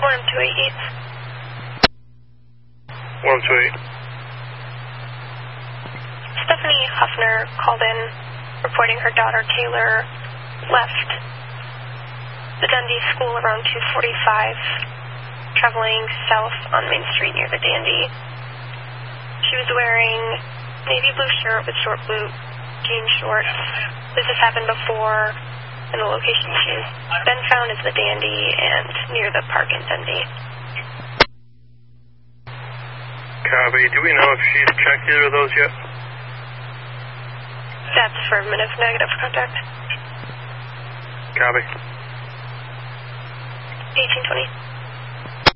128. Stephanie Huffner called in reporting her daughter Taylor left the Dundee school around 2:45, traveling south on Main Street near the Dandy. She was wearing navy blue shirt with short blue jean shorts. This has happened before, and the location she's been found is the Dandy and near the park in Dundee. Copy. Do we know if she's checked either of those yet? That's affirmative, negative contact. Copy. 1820.